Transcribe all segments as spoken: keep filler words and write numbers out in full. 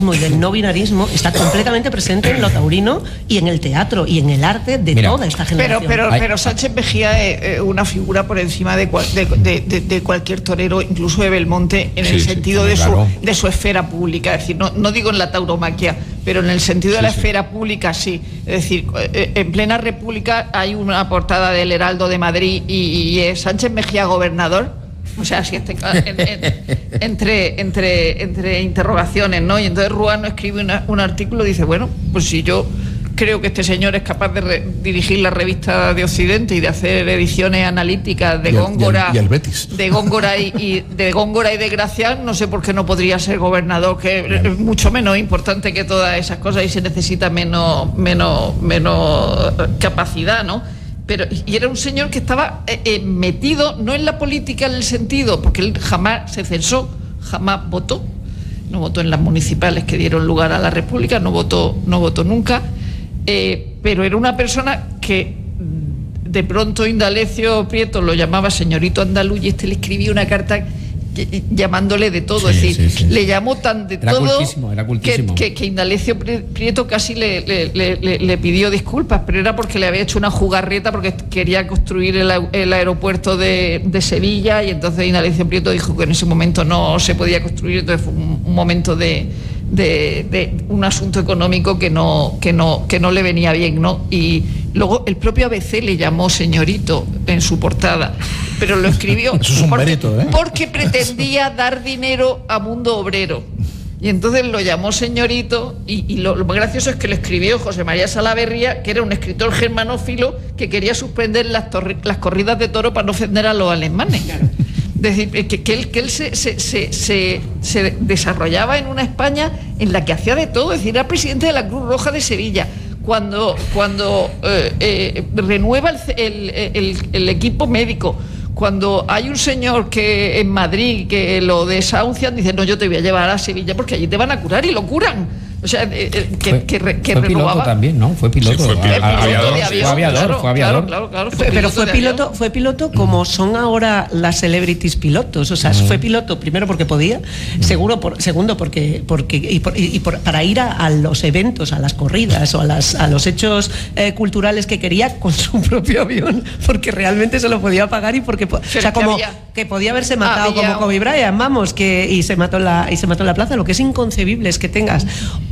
y del no binarismo está completamente presente en lo taurino y en el teatro y en el arte de Mira, toda esta generación. Pero, pero, pero Sánchez Mejía es una figura por encima de, cual, de, de, de, de cualquier torero, incluso de Belmonte, en sí, el sentido sí, de, claro. su, de su esfera pública. Es decir, no, no digo en la tauromaquia, pero en el sentido de sí, la sí. esfera pública sí. Es decir, en plena República hay una portada del Heraldo de Madrid y, y es Sánchez Mejía gobernador. O sea, si este, en, en, entre, entre, entre interrogaciones, ¿no? Y entonces Ruano escribe una, un artículo y dice, bueno, pues si yo creo que este señor es capaz de re, dirigir la revista de Occidente y de hacer ediciones analíticas de y el, Góngora, y el, y el Betis. de Góngora y, y de Góngora y de Gracia, no sé por qué no podría ser gobernador, que Bien. es mucho menos importante que todas esas cosas y se necesita menos, menos, menos capacidad, ¿no? Pero, y era un señor que estaba eh, eh, metido, no en la política en el sentido, porque él jamás se censó, jamás votó, no votó en las municipales que dieron lugar a la República, no votó, no votó nunca, eh, pero era una persona que de pronto Indalecio Prieto lo llamaba señorito andaluz y este le escribía una carta llamándole de todo, sí, es decir, sí, sí. le llamó tan de era todo cultísimo, era cultísimo. Que, que, que Indalecio Prieto casi le, le, le, le pidió disculpas, pero era porque le había hecho una jugarreta porque quería construir el, el aeropuerto de, de Sevilla y entonces Indalecio Prieto dijo que en ese momento no se podía construir, entonces fue un, un momento de, de, de un asunto económico que no, que no, que no le venía bien, ¿no? Y luego el propio A B C le llamó señorito en su portada, pero lo escribió Eso es un porque, mérito, ¿eh? porque pretendía dar dinero a Mundo Obrero. Y entonces lo llamó señorito y, y lo, lo más gracioso es que lo escribió José María Salaverría, que era un escritor germanófilo que quería suspender las, torri, las corridas de toro para no ofender a los alemanes. Claro. Es decir, que, que él, que él se, se, se, se, se desarrollaba en una España en la que hacía de todo, es decir, era presidente de la Cruz Roja de Sevilla. Cuando, cuando eh, eh, renueva el, el, el, el equipo médico, cuando hay un señor que en Madrid que lo desahucian, dice, no, yo te voy a llevar a Sevilla porque allí te van a curar y lo curan. O sea, eh, que, fue, que, que, que fue renovaba. Piloto también, ¿no? Fue piloto. Sí, fue piloto, a, a, aviador, fue aviador, claro, fue aviador. Claro, claro, claro, fue pero fue piloto, avión. fue piloto como son ahora las celebrities pilotos. O sea, mm. fue piloto primero porque podía, mm. seguro por, segundo porque porque y, por, y por, para ir a, a los eventos, a las corridas o a las a los hechos eh, culturales que quería con su propio avión, porque realmente se lo podía pagar y porque, o sea, como que, que podía haberse matado ah, como Kobe Bryant, vamos, que y se mató en la y se mató en la plaza. Lo que es inconcebible es que tengas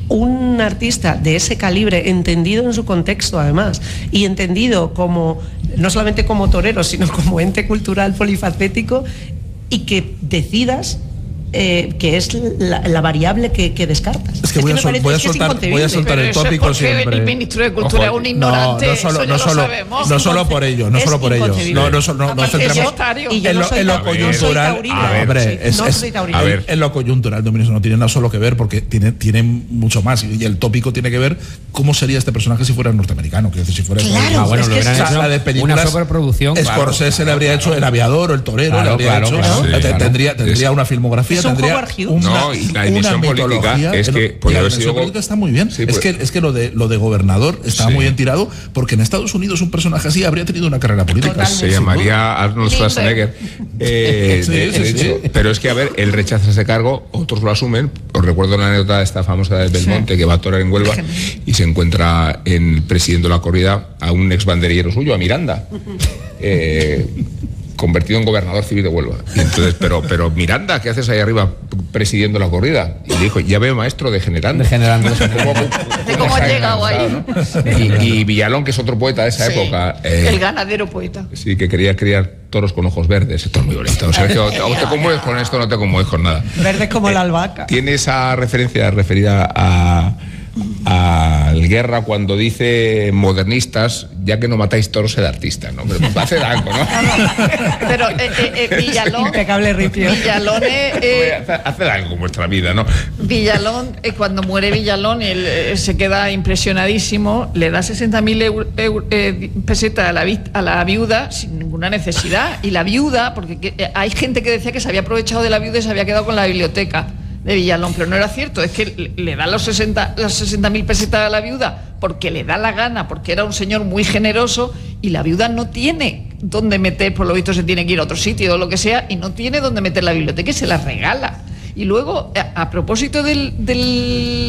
un artista de ese calibre, entendido en su contexto además, y entendido como no solamente como torero, sino como ente cultural polifacético, y que decidas eh, que es la, la variable que, que descartas. Es que, es voy, que a sol, voy, a soltar, voy a soltar el tópico siempre. El ministro de Cultura es un ignorante. No, no solo, eso no ya solo, lo sabemos. no solo por ello, no solo por ello. No, no, no, no centremos en lo, en lo coyuntural. En lo coyuntural, Domingo, no tiene nada solo que ver porque tiene, tiene mucho más. Y el tópico tiene que ver cómo sería este personaje si fuera norteamericano. Que si fuera claro, ah, bueno, es lo que es la de películas, una superproducción. Scorsese claro, le habría hecho El Aviador o El Torero, claro, le habría claro, hecho. claro, sí, claro. Tendría, tendría una filmografía, tendría una, no, y la dimensión política es que puede haber sido política está muy bien. Sí, es pues, que es que lo de lo de gobernador está sí. muy entirado porque en Estados Unidos un personaje así habría tenido una carrera política. Totalmente. Se llamaría Arnold Schwarzenegger. Eh, sí, de, sí, de hecho, sí. Pero es que a ver, él rechaza ese cargo, otros lo asumen. Os recuerdo la anécdota de esta famosa de Belmonte sí. que va a torear en Huelva y se encuentra en presidiendo la corrida a un ex banderillero suyo, a Miranda. Eh, convertido en gobernador civil de Huelva. Y entonces, pero, pero Miranda, ¿qué haces ahí arriba presidiendo la corrida? Y le dijo, ya veo maestro degenerando. Degenerando. ¿Cómo, ¿Cómo ha llegado ahí? ¿No? Y, y Villalón, que es otro poeta de esa sí, época. Eh, el ganadero poeta. Sí, que quería criar toros con ojos verdes. Esto es muy bonito. O sea, que o, o te conmueves con esto, no te conmueves con nada. Verdes como eh, la albahaca. Tiene esa referencia referida a al Guerra cuando dice modernistas, ya que no matáis toros sed artista, ¿no? Pero hace algo, ¿no? Pero eh, eh, Villalón, impecable ripio. Villalón eh, hace, hace algo en vuestra vida, ¿no? Villalón, eh, cuando muere Villalón, él eh, se queda impresionadísimo, le da sesenta mil eh, pesetas a la, a la viuda sin ninguna necesidad, y la viuda, porque que, eh, hay gente que decía que se había aprovechado de la viuda y se había quedado con la biblioteca de Villalón, pero no era cierto, es que le da los sesenta, las sesenta mil pesetas a la viuda porque le da la gana, porque era un señor muy generoso, y la viuda no tiene dónde meter, por lo visto se tiene que ir a otro sitio o lo que sea, y no tiene dónde meter la biblioteca y se la regala. Y luego, a, a propósito del, del